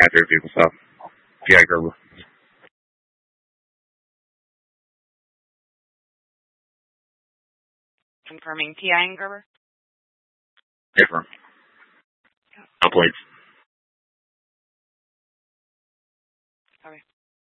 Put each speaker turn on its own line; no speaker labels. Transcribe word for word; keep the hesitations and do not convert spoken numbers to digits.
had their people, so P I Gerber.
Confirming P I and Gerber?
Different. No plates.